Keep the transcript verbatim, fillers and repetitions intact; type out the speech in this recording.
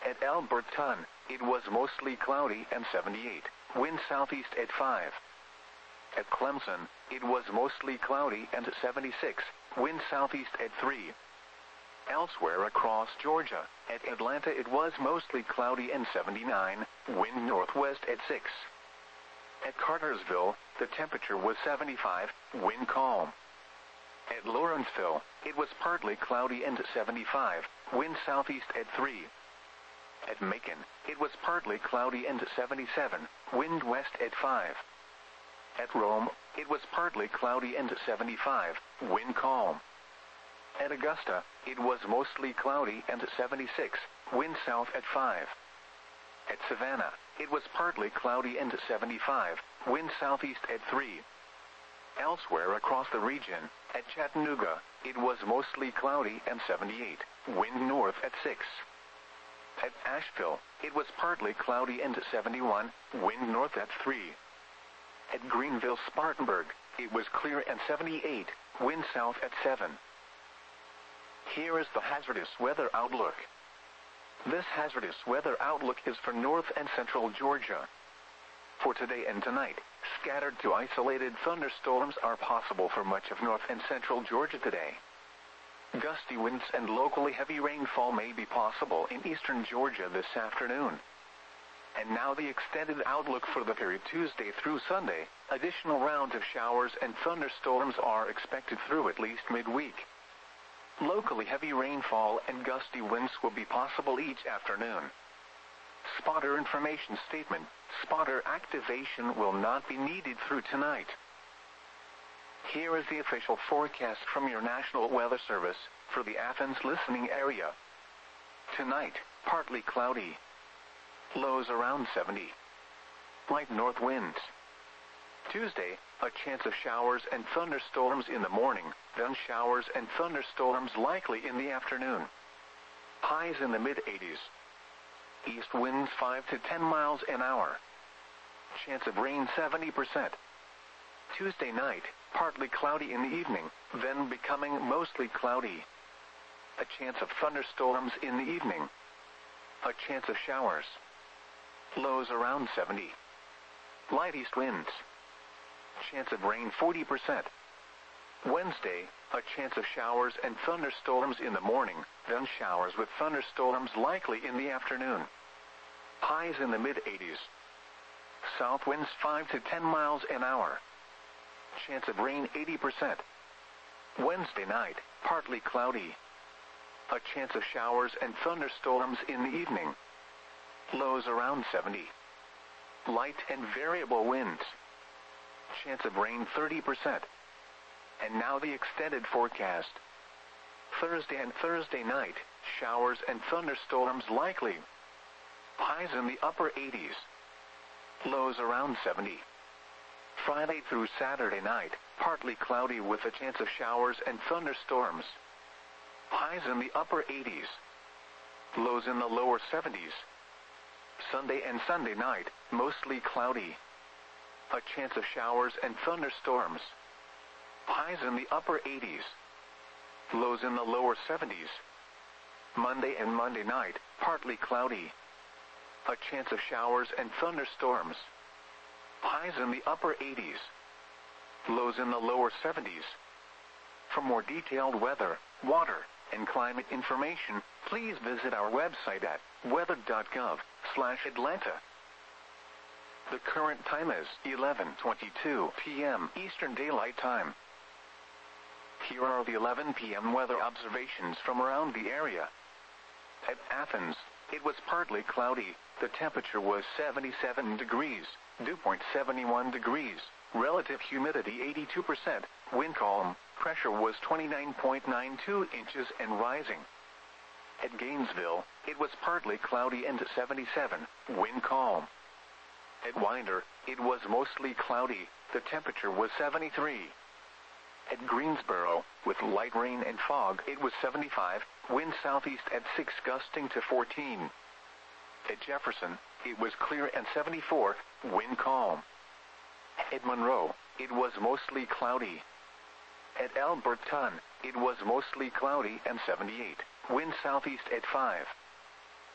At Alberton, it was mostly cloudy and seventy-eight. Wind southeast at five. At Clemson, it was mostly cloudy and seventy-six. Wind southeast at three. Elsewhere across Georgia, at Atlanta it was mostly cloudy and seventy-nine. Wind northwest at six. At Cartersville, the temperature was seventy-five. Wind calm. At Lawrenceville, it was partly cloudy and seventy-five. Wind southeast at three. At Macon, it was partly cloudy and seventy-seven. Wind west at five. At Rome, it was partly cloudy and seventy-five. Wind calm. At Augusta, it was mostly cloudy and seventy-six. Wind south at five. At Savannah, it was partly cloudy and seventy-five. Wind southeast at three. Elsewhere across the region, at Chattanooga, it was mostly cloudy and seventy-eight. Wind north at six. At Asheville, it was partly cloudy and seventy-one. Wind north at three. At Greenville, Spartanburg, it was clear and seventy-eight. Wind south at seven. Here is the hazardous weather outlook. This hazardous weather outlook is for north and central Georgia. For today and tonight, scattered to isolated thunderstorms are possible for much of north and central Georgia today. Gusty winds and locally heavy rainfall may be possible in eastern Georgia this afternoon. And now the extended outlook for the period Tuesday through Sunday. Additional rounds of showers and thunderstorms are expected through at least midweek. Locally heavy rainfall and gusty winds will be possible each afternoon. Spotter information statement. Spotter activation will not be needed through tonight. Here is the official forecast from your National Weather Service for the Athens listening area. Tonight, partly cloudy. Lows around seventy. Light north winds. Tuesday, a chance of showers and thunderstorms in the morning, then showers and thunderstorms likely in the afternoon. Highs in the mid eighties. East winds five to ten miles an hour. Chance of rain seventy percent. Tuesday night, partly cloudy in the evening, then becoming mostly cloudy. A chance of thunderstorms in the evening. A chance of showers. Lows around seventy. Light east winds. Chance of rain forty percent. Wednesday, a chance of showers and thunderstorms in the morning, then showers with thunderstorms likely in the afternoon. Highs in the mid eighties. South winds five to ten miles an hour. Chance of rain eighty percent. Wednesday night, partly cloudy. A chance of showers and thunderstorms in the evening. Lows around seventy. Light and variable winds. Chance of rain thirty percent. And now the extended forecast. Thursday and Thursday night, showers and thunderstorms likely. Highs in the upper eighties. Lows around seventy. Friday through Saturday night, partly cloudy with a chance of showers and thunderstorms. Highs in the upper eighties. Lows in the lower seventies. Sunday and Sunday night, mostly cloudy. A chance of showers and thunderstorms. Highs in the upper eighties. Lows in the lower seventies. Monday and Monday night, partly cloudy. A chance of showers and thunderstorms. Highs in the upper eighties. Lows in the lower seventies. For more detailed weather, water, and climate information, please visit our website at weather dot gov slash Atlanta. The current time is eleven twenty-two p m Eastern Daylight Time. Here are the eleven p m weather observations from around the area. At Athens, it was partly cloudy. The temperature was seventy-seven degrees, dew point seventy-one degrees, relative humidity eighty-two percent, wind calm, pressure was twenty-nine point nine two inches and rising. At Gainesville, it was partly cloudy and seventy-seven, wind calm. At Winder, it was mostly cloudy. The temperature was seventy-three. At Greensboro, with light rain and fog, it was seventy-five, wind southeast at six gusting to fourteen. At Jefferson, it was clear and seventy-four, wind calm. At Monroe, it was mostly cloudy. At Alberton, it was mostly cloudy and seventy-eight, wind southeast at five.